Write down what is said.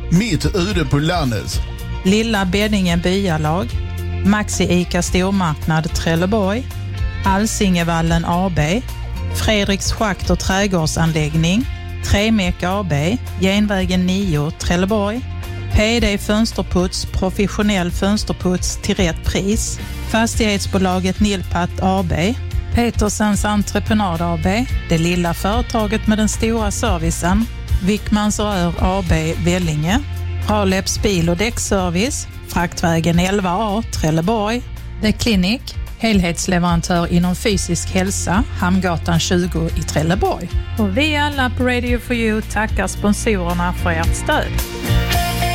Mitt ute på landet. Lilla Beddinge byalag, Maxi Ica stormarknad Trelleborg, Alsingevallen AB, Fredriks schakt- och trädgårdsanläggning, Tremek AB, Genvägen 9 Trelleborg, PD Fönsterputs, professionell fönsterputs till rätt pris, Fastighetsbolaget Nilpat AB, Petersens entreprenad AB, det lilla företaget med den stora servicen, Wickmans Rör AB Vellinge, Raleps bil- och däckservice, Fraktvägen 11A Trelleborg, The Clinic, helhetsleverantör inom fysisk hälsa, Hamngatan 20 i Trelleborg. Och vi alla på Radio for You tackar sponsorerna för ert stöd.